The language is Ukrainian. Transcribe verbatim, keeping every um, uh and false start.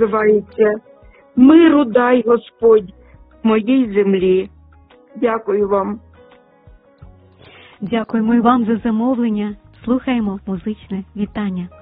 називається «Миру дай, Господь, моїй землі». Дякую вам. Дякуємо і вам за замовлення. Слухаємо музичне вітання.